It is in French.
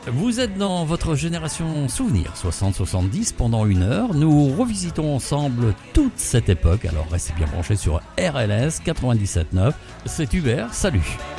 Vous êtes dans votre génération souvenir 60-70 pendant 1 heure. Nous revisitons ensemble toute cette époque. Alors restez bien branchés sur RLS 97.9. C'est Hubert, salut.